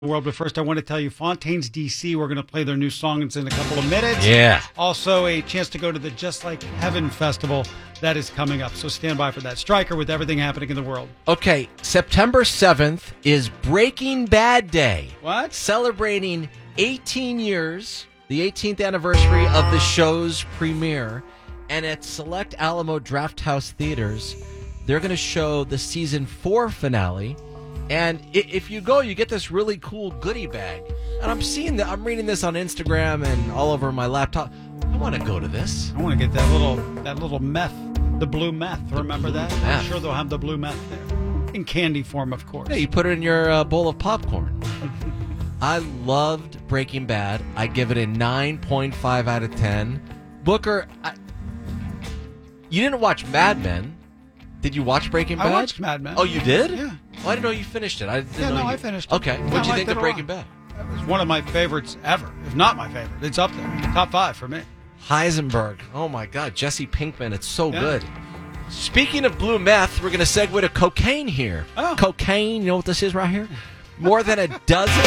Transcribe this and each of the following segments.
world. But first, I want to tell you, Fontaines DC, we're going to play their new songs in a couple of minutes. Yeah. Also, a chance to go to the Just Like Heaven Festival that is coming up. So stand by for that. Stryker with everything happening in the world. Okay, September 7th is Breaking Bad Day. What? Celebrating 18 years, the 18th anniversary of the show's premiere. And at select Alamo Drafthouse theaters, they're going to show the season 4 finale. And if you go, you get this really cool goodie bag. And I'm reading this on Instagram and all over my laptop. I want to go to this. I want to get that little meth, the blue meth. Remember that? I'm sure they'll have the blue meth there. In candy form, of course. Yeah, you put it in your bowl of popcorn. I loved Breaking Bad. I give it a 9.5 out of 10. Booker, you didn't watch Mad Men. Did you watch Breaking Bad? I watched Mad Men. Oh, you did? Yeah. Oh, I didn't know you finished it. I finished it. Okay. What'd you think of Breaking Bad? It was one of my favorites ever, if not my favorite. It's up there. Top 5 for me. Heisenberg. Oh, my God. Jesse Pinkman. It's so good. Speaking of blue meth, we're going to segue to cocaine here. Oh. Cocaine, you know what this is right here? More than a dozen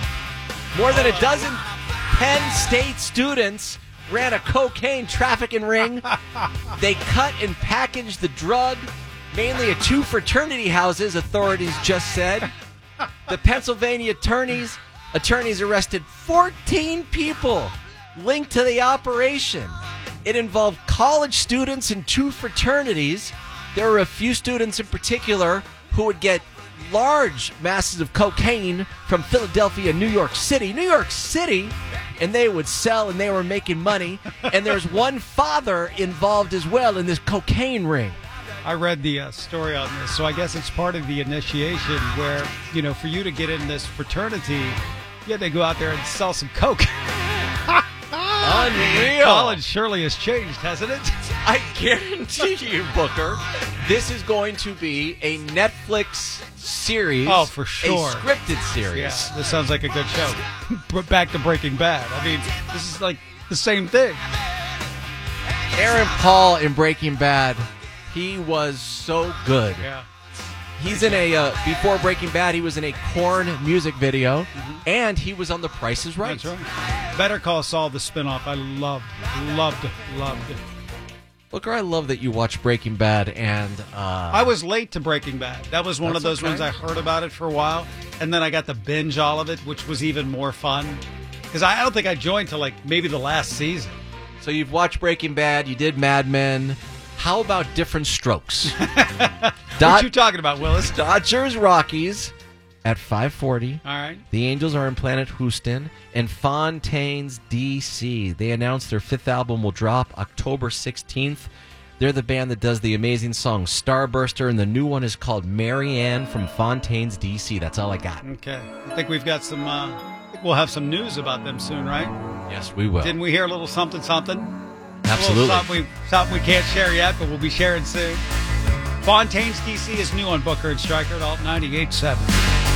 Penn State students ran a cocaine trafficking ring. They cut and packaged the drug, mainly at 2 fraternity houses, authorities just said. The Pennsylvania attorneys arrested 14 people linked to the operation. It involved college students in 2 fraternities. There were a few students in particular who would get large masses of cocaine from Philadelphia, New York City, and they would sell and they were making money. And there's one father involved as well in this cocaine ring. I read the story on this, so I guess it's part of the initiation where, for you to get in this fraternity, you had to go out there and sell some coke. Unreal. College surely has changed, hasn't it? I guarantee you, Booker, this is going to be a Netflix series. Oh, for sure. A scripted series. Yeah, this sounds like a good show. Back to Breaking Bad. I mean, this is like the same thing. Aaron Paul in Breaking Bad, he was so good. Yeah. He's in before Breaking Bad, he was in a Korn music video, and he was on The Price is Right. That's right. Better Call Saul, the spinoff. I loved it. Booker, I love that you watch Breaking Bad, and I was late to Breaking Bad. That was one of those ones I heard about it for a while, and then I got to binge all of it, which was even more fun. Because I don't think I joined till maybe the last season. So you've watched Breaking Bad, you did Mad Men. How about Different Strokes? What you talking about, Willis? Dodgers Rockies at 5:40. All right. The Angels are in Planet Houston, and Fontaines DC. They announced their 5th album will drop October 16th. They're the band that does the amazing song Starburster, and the new one is called Marianne from Fontaines DC. That's all I got. Okay. I think we've got some. I think we'll have some news about them soon, right? Yes, we will. Didn't we hear a little something? Absolutely. Something we can't share yet, but we'll be sharing soon. Fontaines DC is new on Booker and Stryker at Alt 98.7.